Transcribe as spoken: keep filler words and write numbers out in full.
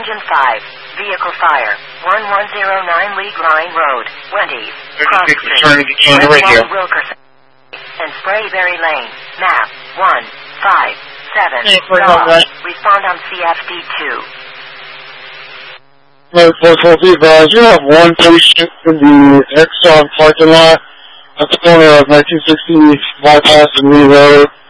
Engine five. Vehicle fire. one one zero nine League Line Road, Wendy's. Cross Street. West Wilkerson. And Sprayberry Lane. Map. one five seven. Respond on C F D two. four four three advise, you have one patient in the Exxon parking lot at the corner of nineteen sixty bypass and Lee Road.